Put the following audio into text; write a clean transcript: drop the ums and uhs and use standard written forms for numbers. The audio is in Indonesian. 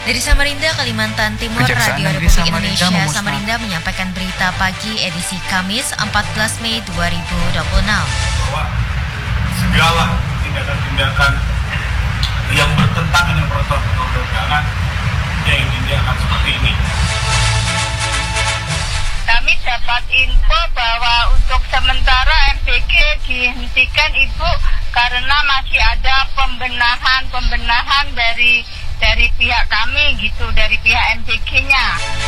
Dari Samarinda, Kalimantan Timur, Kejaksaan Radio Negeri Republik Samarinda Indonesia memusnah- Samarinda menyampaikan berita pagi edisi Kamis 14 Mei 2026. Bahwa segala tindakan-tindakan yang bertentangan dengan protokol perundangan yang ditindakan seperti ini. Kami dapat info bahwa untuk sementara MBG dihentikan Ibu karena masih ada pembenahan dari pihak kami gitu, dari pihak MBG-nya.